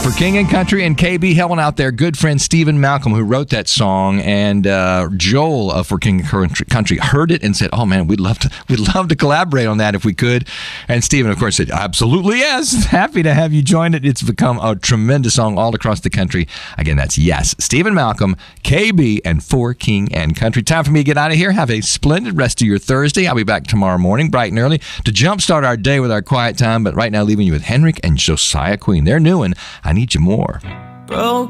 For King and Country and KB helping out their good friend Stephen Malcolm, who wrote that song, and Joel of For King and Country heard it and said, "Oh man, we'd love to collaborate on that if we could." And Stephen, of course, said, "Absolutely yes, happy to have you join it." It's become a tremendous song all across the country. Again, that's yes, Stephen Malcolm, KB, and For King and Country. Time for me to get out of here. Have a splendid rest of your Thursday. I'll be back tomorrow morning, bright and early, to jumpstart our day with our quiet time. But right now, leaving you with Henrik and Josiah Queen. Their new one, I Need You More. Broke